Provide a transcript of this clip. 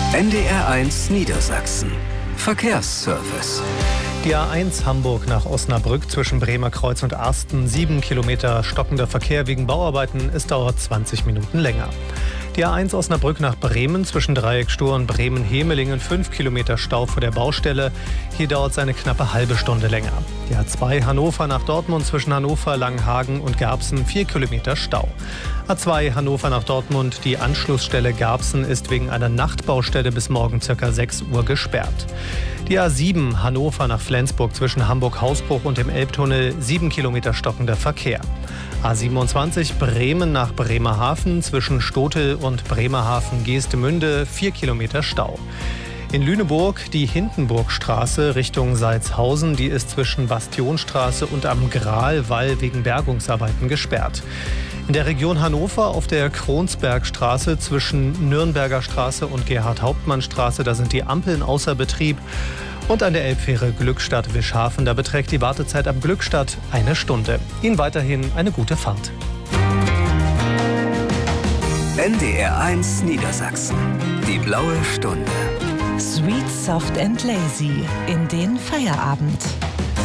NDR1 Niedersachsen. Verkehrsservice. Die A1 Hamburg nach Osnabrück zwischen Bremer Kreuz und Arsten. 7 Kilometer stockender Verkehr wegen Bauarbeiten. Es dauert 20 Minuten länger. Die A1 Osnabrück nach Bremen zwischen Dreieck Stur und Bremen-Hemelingen. 5 Kilometer Stau vor der Baustelle. Hier dauert es eine knappe halbe Stunde länger. Die A2 Hannover nach Dortmund zwischen Hannover, Langenhagen und Garbsen. 4 Kilometer Stau. A2 Hannover nach Dortmund. Die Anschlussstelle Garbsen ist wegen einer Nachtbaustelle bis morgen ca. 6 Uhr gesperrt. Die A7 Hannover nach Flensburg zwischen Hamburg-Hausbruch und dem Elbtunnel. 7 Kilometer stockender Verkehr. A27 Bremen nach Bremerhaven zwischen Stotel und Bremerhaven-Geestemünde. 4 Kilometer Stau. In Lüneburg die Hindenburgstraße Richtung Salzhausen. Die ist zwischen Bastionstraße und am Graalwall wegen Bergungsarbeiten gesperrt. In der Region Hannover auf der Kronsbergstraße zwischen Nürnberger Straße und Gerhard-Hauptmann-Straße. Da sind die Ampeln außer Betrieb. Und an der Elbfähre Glückstadt-Wischhafen, da beträgt die Wartezeit ab Glückstadt 1 Stunde. Ihnen weiterhin eine gute Fahrt. NDR1 Niedersachsen. Die blaue Stunde. Sweet, soft and lazy in den Feierabend.